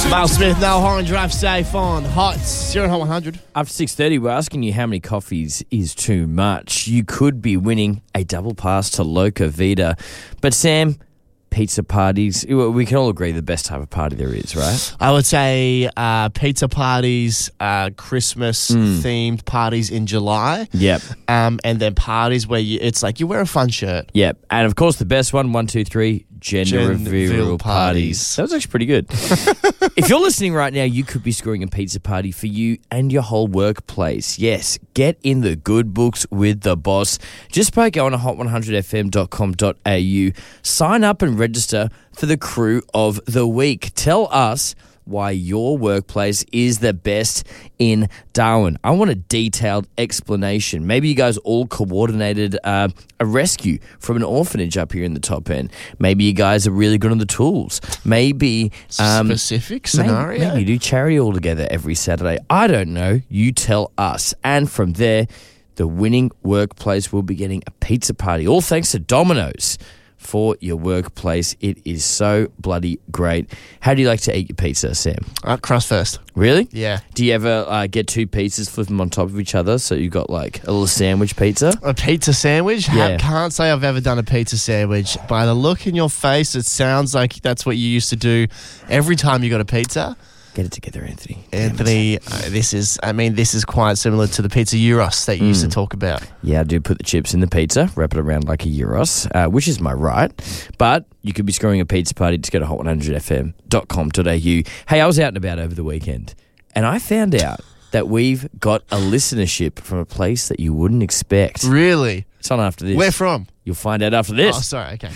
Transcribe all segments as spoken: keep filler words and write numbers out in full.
Miles Smith, Noel Horan, Drive Safe on Hot zero Hot one hundred. After six thirty, we're asking you how many coffees is too much. You could be winning a double pass to Loca Vita. But Sam, pizza parties, we can all agree the best type of party there is, right? I would say uh, pizza parties, uh, Christmas-themed mm. parties in July. Yep. Um, and then parties where you, it's like you wear a fun shirt. Yep. And, of course, the best one, one, two, three, gender, gender reveal, reveal parties. parties. That was actually pretty good. If you're listening right now, you could be scoring a pizza party for you and your whole workplace. Yes, get in the good books with the boss. Just by going to hot one hundred f m dot com dot a u, sign up and register for the Crew of the Week. Tell us why your workplace is the best in Darwin. I want a detailed explanation. Maybe you guys all coordinated uh, a rescue from an orphanage up here in the top end. Maybe you guys are really good on the tools. Maybe... Um, Specific scenario? Maybe, maybe you do charity all together every Saturday. I don't know. You tell us. And from there, the winning workplace will be getting a pizza party. All thanks to Domino's. For your workplace. It is so bloody great. How do you like to eat your pizza, Sam? Uh, crust first. Really? Yeah. Do you ever uh, get two pizzas, flip them on top of each other, so you've got like a little sandwich pizza? A pizza sandwich? Yeah. I can't say I've ever done a pizza sandwich. By the look in your face, it sounds like that's what you used to do every time you got a pizza. Get it together, Anthony. Anthony, uh, this is, I mean, this is quite similar to the pizza gyros that you mm. used to talk about. Yeah, I do put the chips in the pizza, wrap it around like a gyros, uh, which is my right. But you could be scoring a pizza party. Just go to hot one hundred f m dot com dot a u. Hey, I was out and about over the weekend, and I found out that we've got a listenership from a place that you wouldn't expect. Really? It's on after this. Where from? You'll find out after this. Oh, sorry, okay.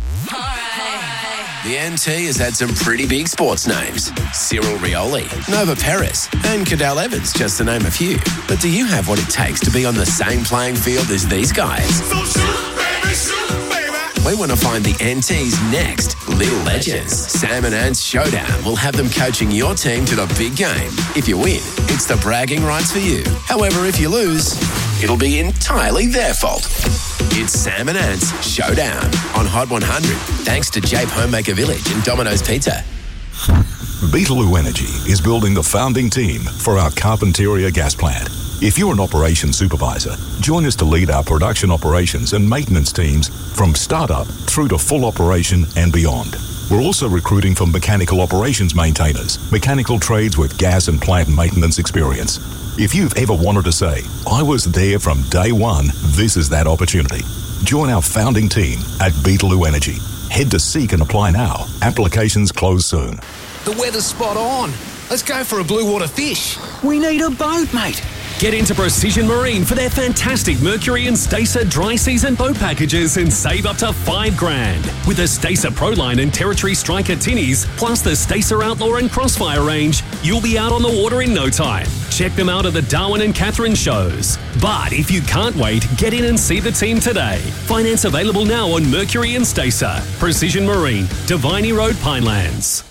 The N T has had some pretty big sports names. Cyril Rioli, Nova Perez, and Cadell Evans, just to name a few. But do you have what it takes to be on the same playing field as these guys? So shoot, baby, shoot, baby. We want to find the N T's next little legends. Sam and Ant's Showdown will have them coaching your team to the big game. If you win, it's the bragging rights for you. However, if you lose, it'll be entirely their fault. It's Sam and Ant's Showdown on Hot one hundred, thanks to Jape Homemaker Village and Domino's Pizza. Beetaloo Energy is building the founding team for our Carpentaria gas plant. If you're an operations supervisor, join us to lead our production operations and maintenance teams from startup through to full operation and beyond. We're also recruiting for mechanical operations maintainers, mechanical trades with gas and plant maintenance experience. If you've ever wanted to say, I was there from day one, this is that opportunity. Join our founding team at Beetaloo Energy. Head to Seek and apply now. Applications close soon. The weather's spot on. Let's go for a blue water fish. We need a boat, mate. Get into Precision Marine for their fantastic Mercury and Stacer dry season boat packages and save up to five grand. With the Stacer Proline and Territory Striker tinnies, plus the Stacer Outlaw and Crossfire range, you'll be out on the water in no time. Check them out at the Darwin and Catherine shows. But if you can't wait, get in and see the team today. Finance available now on Mercury and Stacer. Precision Marine, Diviny Road, Pinelands.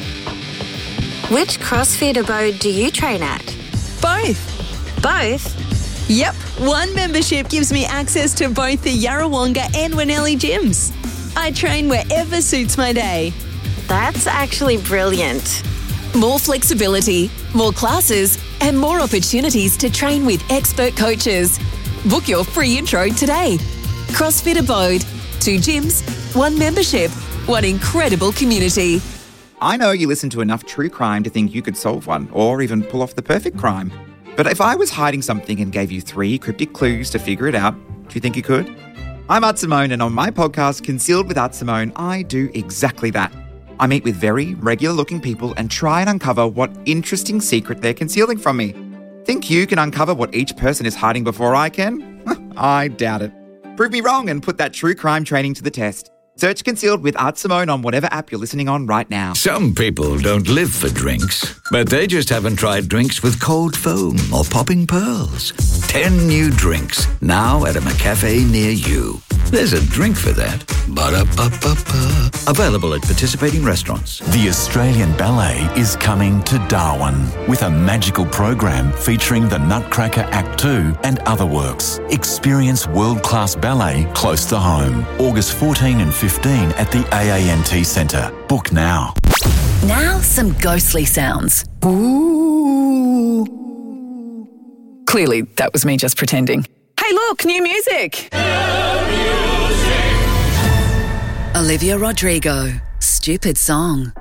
Which CrossFit abode do you train at? Both. Both? Yep. One membership gives me access to both the Yarrawonga and Winnelli gyms. I train wherever suits my day. That's actually brilliant. More flexibility, more classes, and more opportunities to train with expert coaches. Book your free intro today. CrossFit Abode. Two gyms, one membership, one incredible community. I know you listen to enough true crime to think you could solve one, or even pull off the perfect crime. But if I was hiding something and gave you three cryptic clues to figure it out, do you think you could? I'm Art Simone, and on my podcast, Concealed with Art Simone, I do exactly that. I meet with very regular-looking people and try and uncover what interesting secret they're concealing from me. Think you can uncover what each person is hiding before I can? I doubt it. Prove me wrong and put that true crime training to the test. Search Concealed with Art Simone on whatever app you're listening on right now. Some people don't live for drinks, but they just haven't tried drinks with cold foam or popping pearls. Ten new drinks, now at a McCafe near you. There's a drink for that. Ba-da-ba-ba-ba. Available at participating restaurants. The Australian Ballet is coming to Darwin with a magical program featuring the Nutcracker Act two and other works. Experience world-class ballet close to home. August fourteen and fifteen at the A A N T Centre. Book now. Now some ghostly sounds. Ooh. Clearly, that was me just pretending. Hey, look, new music. Olivia Rodrigo, Stupid Song.